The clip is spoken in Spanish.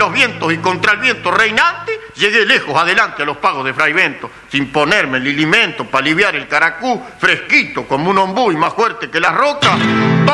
los vientos y contra el viento reinante, llegué lejos adelante a los pagos de Fray Bento, sin ponerme el lilimento para aliviar el caracú, fresquito como un ombú y más fuerte que las rocas.